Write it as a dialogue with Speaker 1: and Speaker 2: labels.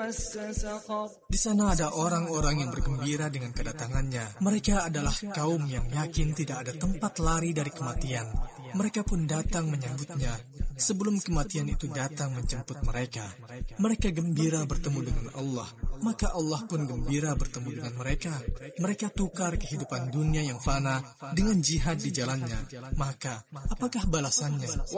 Speaker 1: Di sana ada orang-orang yang bergembira dengan kedatangannya. Mereka adalah kaum yang yakin tidak ada tempat lari dari kematian. Mereka pun datang menyambutnya sebelum kematian itu datang menjemput mereka. Mereka gembira bertemu dengan Allah, maka Allah pun gembira bertemu dengan mereka. Mereka tukar kehidupan dunia yang fana dengan jihad di jalannya. Maka apakah balasannya?